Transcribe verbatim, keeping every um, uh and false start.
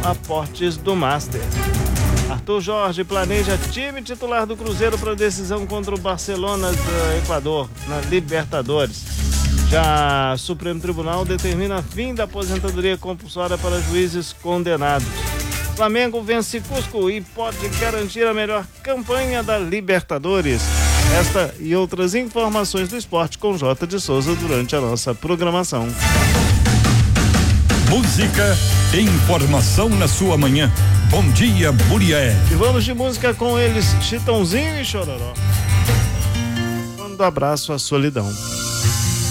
aportes do Master. Arthur Jorge planeja time titular do Cruzeiro para decisão contra o Barcelona do Equador na Libertadores. Já Supremo Tribunal determina fim da aposentadoria compulsória para juízes condenados. Flamengo vence Cusco e pode garantir a melhor campanha da Libertadores. Esta e outras informações do esporte com J. de Souza durante a nossa programação. Música e informação na sua manhã. Bom dia, Burié. E vamos de música com eles, Chitãozinho e Chororó. Manda um abraço à solidão.